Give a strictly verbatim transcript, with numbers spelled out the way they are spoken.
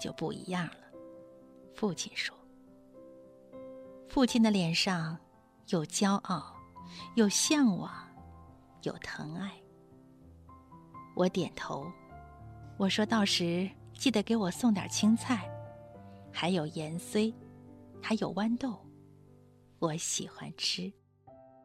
就不一样了。父亲说。父亲的脸上有骄傲，有向往，有疼爱。我点头，我说到时记得给我送点青菜，还有盐绢，还有豌豆，我喜欢吃。